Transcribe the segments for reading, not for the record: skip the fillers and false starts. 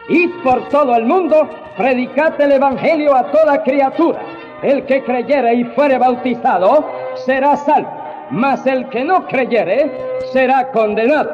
Id por todo el mundo, predicad el Evangelio a toda criatura. El que creyere y fuere bautizado será salvo, mas el que no creyere será condenado.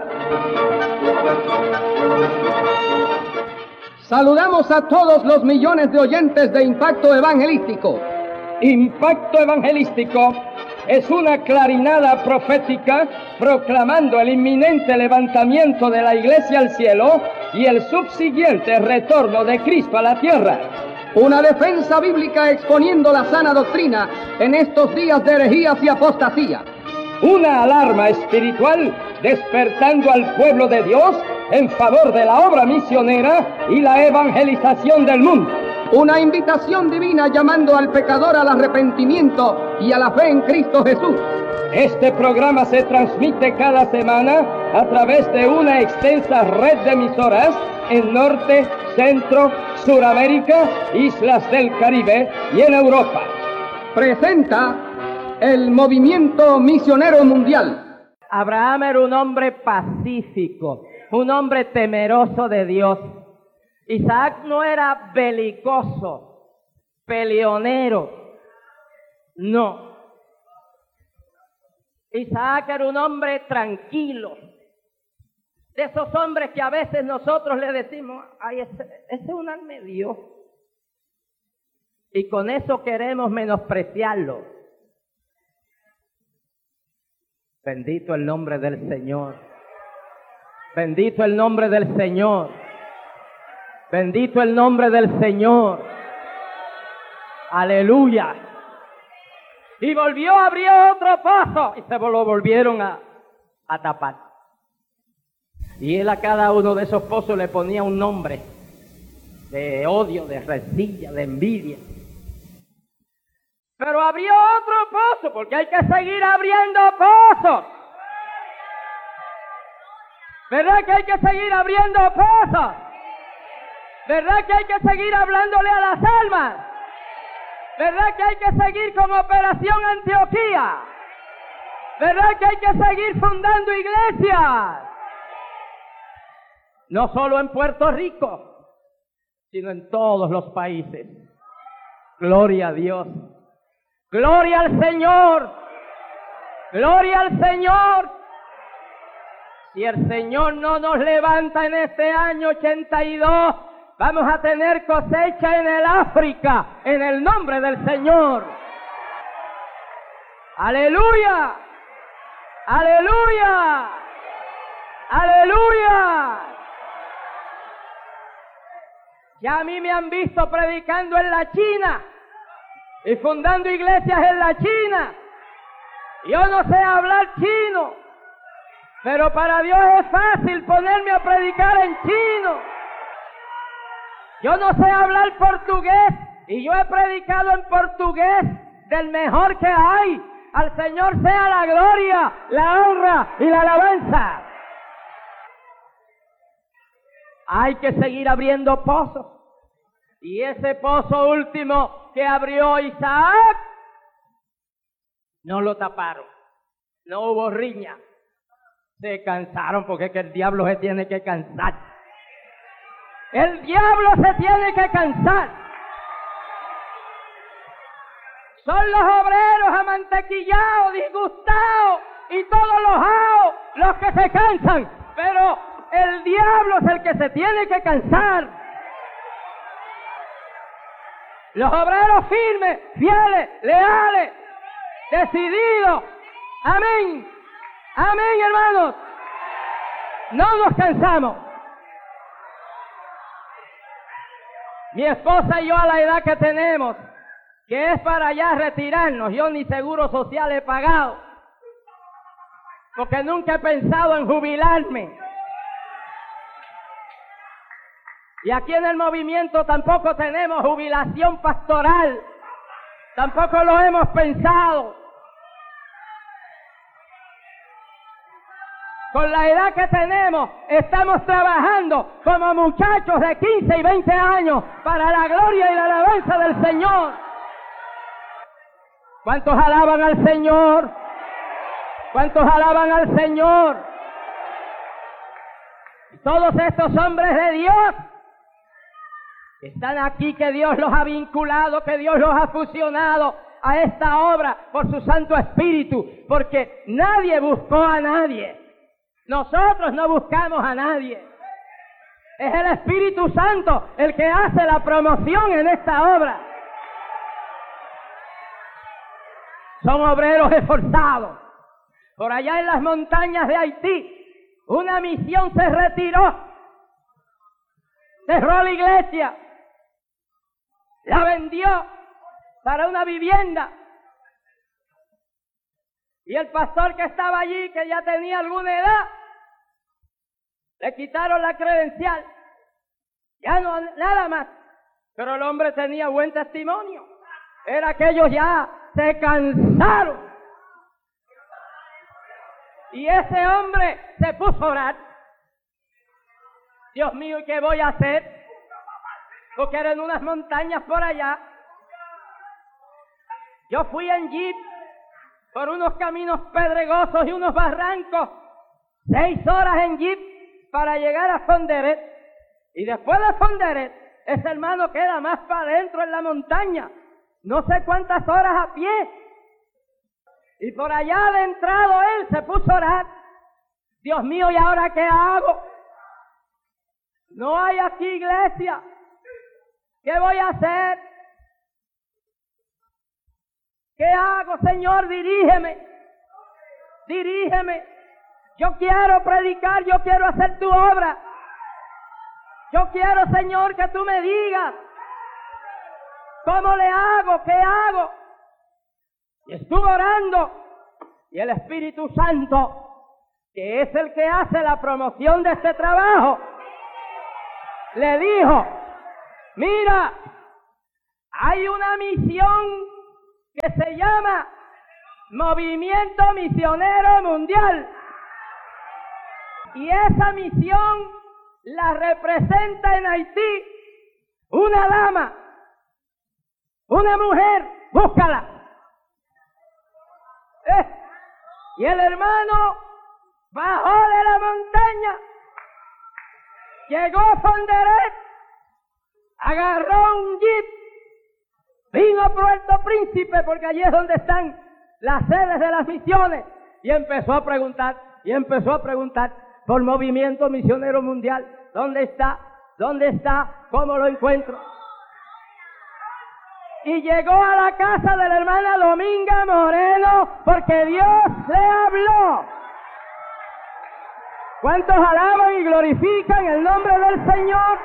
Saludamos a todos los millones de oyentes de Impacto Evangelístico. Impacto Evangelístico es una clarinada profética proclamando el inminente levantamiento de la Iglesia al cielo y el subsiguiente retorno de Cristo a la tierra. Una defensa bíblica exponiendo la sana doctrina en estos días de herejías y apostasía. Una alarma espiritual despertando al pueblo de Dios en favor de la obra misionera y la evangelización del mundo. Una invitación divina llamando al pecador al arrepentimiento y a la fe en Cristo Jesús. Este programa se transmite cada semana a través de una extensa red de emisoras en Norte, Centro, Suramérica, Islas del Caribe y en Europa. Presenta el Movimiento Misionero Mundial. Abraham era un hombre pacífico, un hombre temeroso de Dios. Isaac no era belicoso, peleonero, no. Isaac era un hombre tranquilo, de esos hombres que a veces nosotros le decimos, ay, ese es un alma de Dios, y con eso queremos menospreciarlo. Bendito el nombre del Señor, bendito el nombre del Señor, bendito el nombre del Señor, aleluya. Y volvió a abrir otro pozo y se lo volvieron a tapar. Y él a cada uno de esos pozos le ponía un nombre de odio, de rencilla, de envidia. Pero abrió otro pozo porque hay que seguir abriendo pozos. ¿Verdad que hay que seguir abriendo pozos? ¿Verdad que hay que seguir hablándole a las almas? ¿Verdad que hay que seguir con Operación Antioquía? ¿Verdad que hay que seguir fundando iglesias? No solo en Puerto Rico, sino en todos los países. Gloria a Dios. Gloria al Señor. Gloria al Señor. Si el Señor no nos levanta en este año 82, vamos a tener cosecha en el África, en el nombre del Señor. ¡Aleluya! ¡Aleluya! ¡Aleluya! Ya a mí me han visto predicando en la China y fundando iglesias en la China. Yo no sé hablar chino, pero para Dios es fácil ponerme a predicar en chino. Yo no sé hablar portugués y yo he predicado en portugués del mejor que hay. Al Señor sea la gloria, la honra y la alabanza. Hay que seguir abriendo pozos. Y ese pozo último que abrió Isaac, no lo taparon. No hubo riña. Se cansaron porque es que el diablo se tiene que cansar. El diablo se tiene que cansar. Son los obreros amantequillados, disgustados y todos los que se cansan. Pero el diablo es el que se tiene que cansar. Los obreros firmes, fieles, leales, decididos. Amén. Amén, hermanos. No nos cansamos. Mi esposa y yo a la edad que tenemos, que es para ya retirarnos, yo ni seguro social he pagado, porque nunca he pensado en jubilarme. Y aquí en el movimiento tampoco tenemos jubilación pastoral, tampoco lo hemos pensado. Con la edad que tenemos, estamos trabajando como muchachos de 15 y 20 años para la gloria y la alabanza del Señor. ¿Cuántos alaban al Señor? ¿Cuántos alaban al Señor? Todos estos hombres de Dios Están aquí que Dios los ha vinculado, que Dios los ha fusionado a esta obra por su Santo Espíritu, porque nadie buscó a nadie. Nosotros no buscamos a nadie. Es el Espíritu Santo el que hace la promoción en esta obra. Son obreros esforzados. Por allá en las montañas de Haití, una misión se retiró, cerró la iglesia, la vendió para una vivienda. Y el pastor que estaba allí, que ya tenía alguna edad, le quitaron la credencial. Ya no, nada más. Pero el hombre tenía buen testimonio. Era que ellos ya se cansaron. Y ese hombre se puso a orar. Dios mío, ¿y qué voy a hacer? Porque eran unas montañas por allá. Yo fui en jeep por unos caminos pedregosos y unos barrancos. 6 horas en jeep para llegar a Fonderet. Y después de Fonderet, ese hermano queda más para adentro en la montaña. No sé cuántas horas a pie. Y por allá adentrado él se puso a orar. Dios mío, ¿y ahora qué hago? No hay aquí iglesia. ¿Qué voy a hacer? ¿Qué hago, Señor? Dirígeme. Dirígeme. Yo quiero predicar, yo quiero hacer tu obra. Yo quiero, Señor, que tú me digas ¿cómo le hago? ¿Qué hago? Y estuve orando, y el Espíritu Santo, que es el que hace la promoción de este trabajo, le dijo: mira, hay una misión que se llama Movimiento Misionero Mundial, y esa misión la representa en Haití una dama, una mujer, búscala. Y el hermano bajó de la montaña, llegó a Fonderet, agarró un jeep, vino a Puerto Príncipe, porque allí es donde están las sedes de las misiones, y empezó a preguntar por Movimiento Misionero Mundial. ¿Dónde está? ¿Dónde está? ¿Cómo lo encuentro? Y llegó a la casa de la hermana Dominga Moreno, porque Dios le habló. ¿Cuántos alaban y glorifican el nombre del Señor?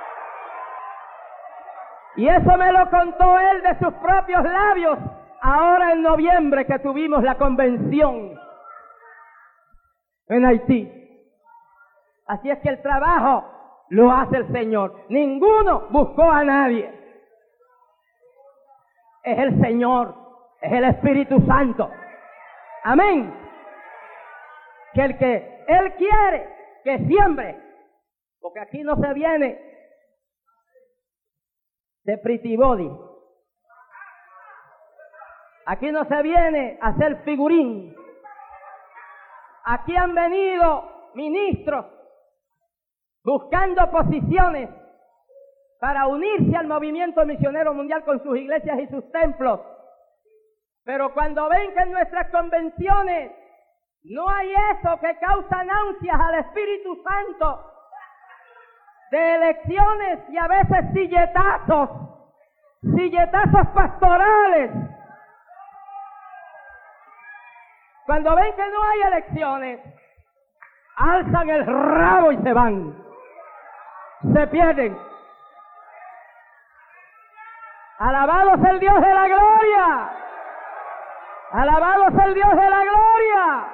Y eso me lo contó él de sus propios labios, ahora en noviembre que tuvimos la convención en Haití. Así es que el trabajo lo hace el Señor. Ninguno buscó a nadie. Es el Señor, es el Espíritu Santo. Amén. Que el que Él quiere que siembre, porque aquí no se viene de pretty body. Aquí no se viene a hacer figurín. Aquí han venido ministros buscando posiciones para unirse al movimiento misionero mundial con sus iglesias y sus templos. Pero cuando ven que en nuestras convenciones no hay eso que causa náuseas al Espíritu Santo, de elecciones y a veces silletazos pastorales. Cuando ven que no hay elecciones, alzan el rabo y se van. Se pierden. Alabado es el Dios de la gloria. Alabado es el Dios de la gloria.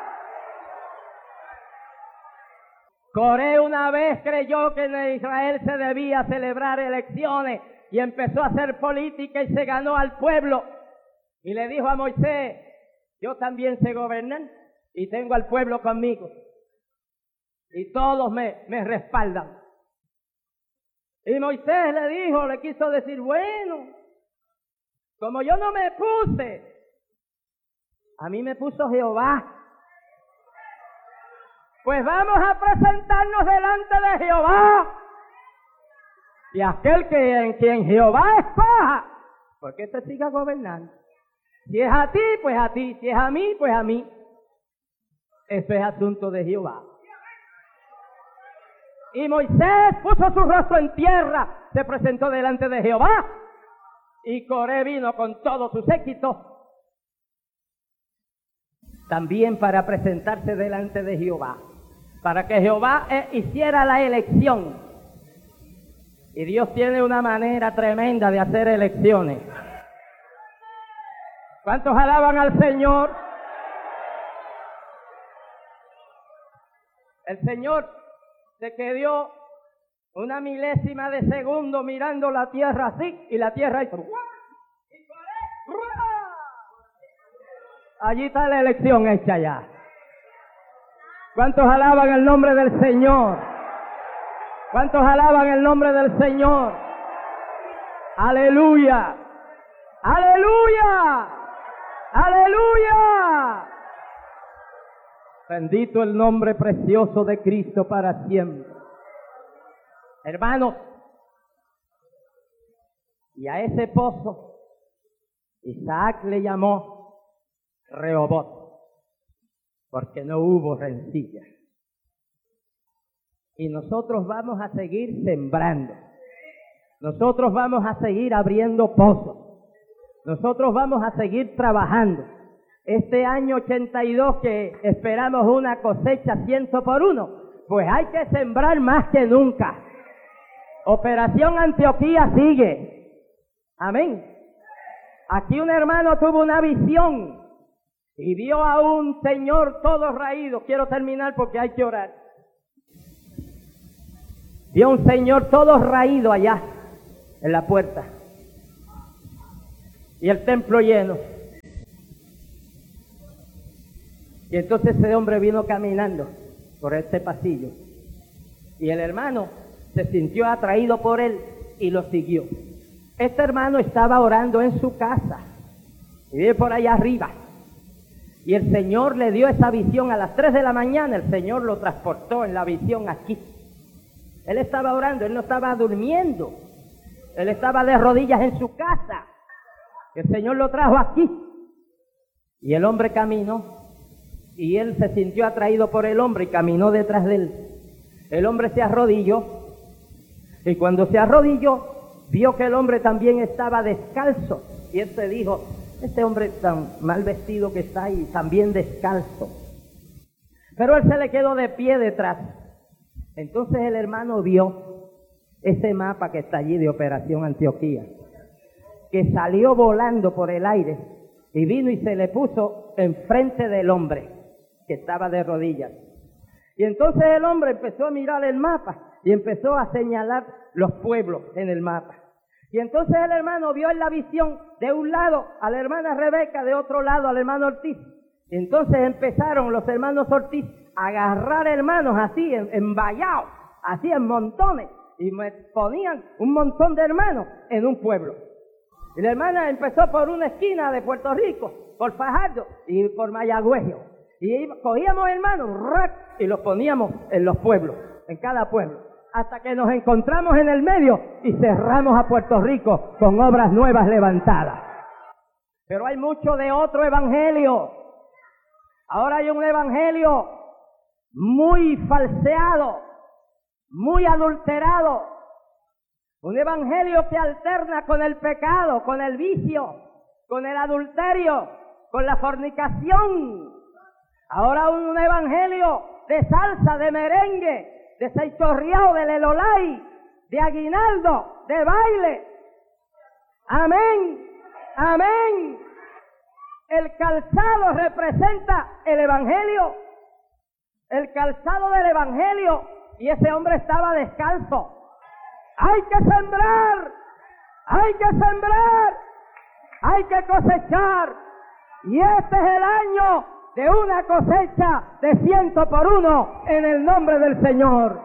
Coré una vez creyó que en Israel se debía celebrar elecciones y empezó a hacer política y se ganó al pueblo. Y le dijo a Moisés: yo también sé gobernar y tengo al pueblo conmigo. Y todos me respaldan. Y Moisés le quiso decir: bueno, como yo no me puse, a mí me puso Jehová. Pues vamos a presentarnos delante de Jehová Y aquel que en quien Jehová escoja, pues que te siga gobernando. Si es a ti, pues a ti. Si es a mí, pues a mí. Eso es asunto de Jehová. Y Moisés puso su rostro en tierra, se presentó delante de Jehová, y Coré vino con todo su séquito, también para presentarse delante de Jehová, para que Jehová hiciera la elección. Y Dios tiene una manera tremenda de hacer elecciones. ¿Cuántos alaban al Señor? El Señor se quedó una milésima de segundo mirando la tierra así, y la tierra hizo ¡guau! Y Coré, ¡guau! Allí está la elección hecha ya. ¿Cuántos alaban el nombre del Señor? ¿Cuántos alaban el nombre del Señor? ¡Aleluya! ¡Aleluya! ¡Aleluya! Bendito el nombre precioso de Cristo para siempre. Hermanos, y a ese pozo Isaac le llamó Rehobot, porque no hubo rencilla. Y nosotros vamos a seguir sembrando. Nosotros vamos a seguir abriendo pozos. Nosotros vamos a seguir trabajando. Este año 82 que esperamos una cosecha 100 por 1, pues hay que sembrar más que nunca. Operación Antioquía sigue. Amén. Aquí un hermano tuvo una visión y vio a un señor todo raído. Quiero terminar porque hay que orar. Vio un señor todo raído allá en la puerta y el templo lleno. Y entonces ese hombre vino caminando por este pasillo y el hermano se sintió atraído por él y lo siguió. Este hermano estaba orando en su casa y vive por allá arriba. Y el Señor le dio esa visión a las 3 de la mañana. El Señor lo transportó en la visión aquí. Él estaba orando, él no estaba durmiendo. Él estaba de rodillas en su casa. El Señor lo trajo aquí. Y el hombre caminó. Y él se sintió atraído por el hombre y caminó detrás de él. El hombre se arrodilló. Y cuando se arrodilló, vio que el hombre también estaba descalzo. Y él se dijo, este hombre tan mal vestido que está ahí, también descalzo. Pero él se le quedó de pie detrás. Entonces el hermano vio ese mapa que está allí de Operación Antioquía, que salió volando por el aire y vino y se le puso enfrente del hombre que estaba de rodillas. Y entonces el hombre empezó a mirar el mapa y empezó a señalar los pueblos en el mapa. Y entonces el hermano vio en la visión de un lado a la hermana Rebeca, de otro lado al hermano Ortiz. Y entonces empezaron los hermanos Ortiz a agarrar hermanos así, envallados, así en montones, y me ponían un montón de hermanos en un pueblo. Y la hermana empezó por una esquina de Puerto Rico, por Fajardo y por Mayagüez. Y cogíamos hermanos y los poníamos en los pueblos, en cada pueblo, hasta que nos encontramos en el medio y cerramos a Puerto Rico con obras nuevas levantadas. Pero hay mucho de otro evangelio. Ahora hay un evangelio muy falseado, muy adulterado. Un evangelio que alterna con el pecado, con el vicio, con el adulterio, con la fornicación. Ahora un evangelio de salsa, de merengue, de seichorriao, de lelolay, de aguinaldo, de baile. Amén, amén. El calzado representa el evangelio. El calzado del evangelio. Y ese hombre estaba descalzo. Hay que sembrar, hay que sembrar, hay que cosechar. Y este es el año de una cosecha de 100 por 1 en el nombre del Señor.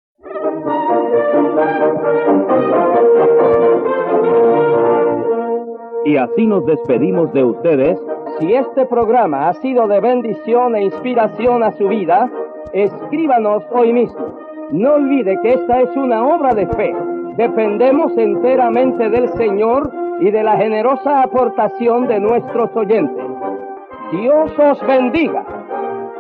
Y así nos despedimos de ustedes. Si este programa ha sido de bendición e inspiración a su vida, escríbanos hoy mismo. No olvide que esta es una obra de fe Dependemos enteramente del Señor y de la generosa aportación de nuestros oyentes. Dios os bendiga.